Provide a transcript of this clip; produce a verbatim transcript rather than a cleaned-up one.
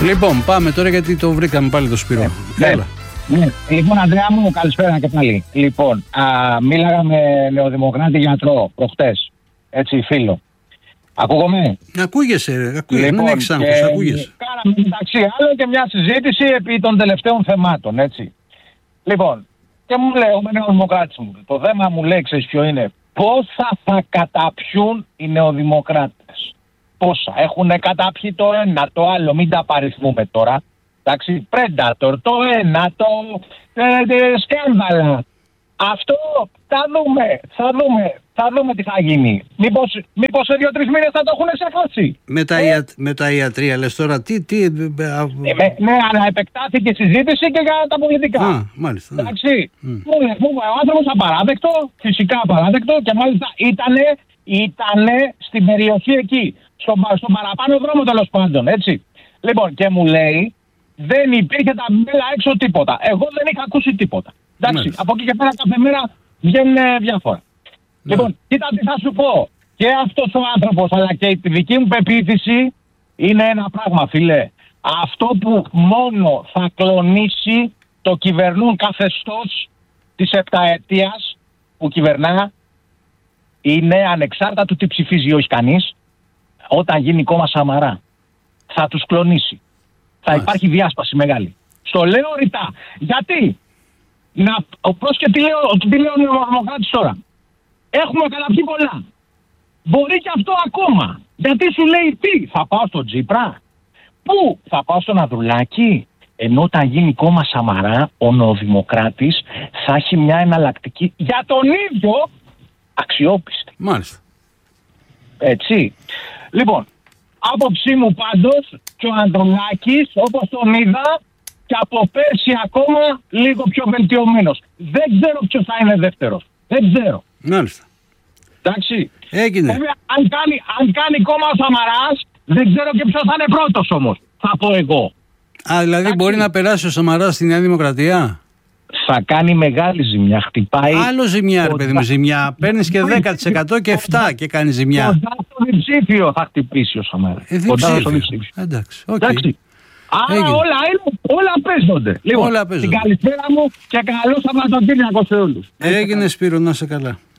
Λοιπόν, πάμε τώρα γιατί το βρήκαμε πάλι το Σπύρο. Ναι, ναι, ναι. Λοιπόν, Ανδρέα μου, καλησπέρα και πάλι. Λοιπόν, α, μίλαγα με νεοδημοκράτη γιατρό προχτές. Έτσι, φίλο. Ακούγομαι. Ακούγεσαι, ρε. Ακούγεσαι. Λοιπόν, δεν έχεις άγχος, ακούγεσαι. Κάναμε μεταξύ άλλων και μια συζήτηση επί των τελευταίων θεμάτων, έτσι. Λοιπόν, και μου λέει ο νεοδημοκράτης μου, το θέμα μου λέει, ξέρεις ποιο είναι, πόσα θα καταπιούν οι νεοδημοκράτες. Πόσα. Έχουν καταπιεί το ένα, το άλλο, μην τα παριθμούμε τώρα. Εντάξει, Predator, το ένα, το ε, ε, σκάνδαλα. Αυτό θα δούμε, θα δούμε, θα δούμε τι θα γίνει. Μήπως, μήπως σε δύο-τρεις μήνες θα το έχουν ξεχάσει. Με τα, ε? ια, με τα ιατρία λες τώρα, τι... τι... Ε, με, ναι, αλλά επεκτάθηκε η συζήτηση και για τα πολιτικά. Α, μάλιστα. Εντάξει, mm. μου λέει, ο άνθρωπος απαράδεκτο, φυσικά απαράδεκτο και μάλιστα ήτανε, ήτανε στην περιοχή εκεί, στον, στον παραπάνω δρόμο τέλος πάντων, έτσι. Λοιπόν, και μου λέει, δεν υπήρχε τα μπέλα έξω τίποτα. Εγώ δεν είχα ακούσει τίποτα. Εντάξει, Μάλιστα. Από εκεί και πέρα κάθε μέρα βγαίνουν διάφορα. Ναι. Λοιπόν, κοίτα τι θα σου πω. Και αυτός ο άνθρωπος αλλά και η δική μου πεποίθηση είναι ένα πράγμα, φίλε. Αυτό που μόνο θα κλονίσει το κυβερνούν καθεστώς της επταετίας που κυβερνά είναι ανεξάρτητα του τι ψηφίζει ή όχι κανείς, όταν γίνει κόμμα Σαμαρά. Θα τους κλονίσει. Θα Μάλιστα. Υπάρχει διάσπαση μεγάλη. Στο λέω ρητά. Γιατί? Να, πώς και τι λέω, τι λέω ο νεοδημοκράτης τώρα. Έχουμε καταπιεί πολλά. Μπορεί και αυτό ακόμα. Γιατί σου λέει τι, θα πάω στο Τζίπρα. Πού, θα πάω στον Ανδρουλάκη. Ενώ όταν γίνει κόμμα Σαμαρά, ο νεοδημοκράτης θα έχει μια εναλλακτική για τον ίδιο αξιόπιστη. Μάλιστα. Έτσι. Λοιπόν, άποψή μου πάντως και ο Ανδρουλάκης, όπως τον είδα, και από πέρσι ακόμα λίγο πιο βελτιωμένος. Δεν ξέρω ποιος θα είναι δεύτερος. Δεν ξέρω. Μάλιστα. Εντάξει. Έγινε. Βέβαια, αν κάνει, αν κάνει κόμμα ο Σαμαράς, δεν ξέρω και ποιος θα είναι πρώτος όμως. Θα πω εγώ. Α, δηλαδή Εντάξει. Μπορεί να περάσει ο Σαμαράς στη Νέα Δημοκρατία. Θα κάνει μεγάλη ζημιά. Χτυπάει. Άλλο ζημιά, ρε παιδί μου, ζημιά. Παίρνεις και δέκα τοις εκατό και επτά και κάνει ζημιά. Κοντά στο διψήφιο θα χτυπήσει ο Σαμαράς. Ε, διψήφιο. Εντάξει. Okay. Εντάξει. Άρα όλα, όλα παίζονται. Λοιπόν, όλα παίζονται. Την καλησπέρα μου και καλό Σαββατοκύριακο σε όλους. Έγινε Σπύρο, να σε καλά.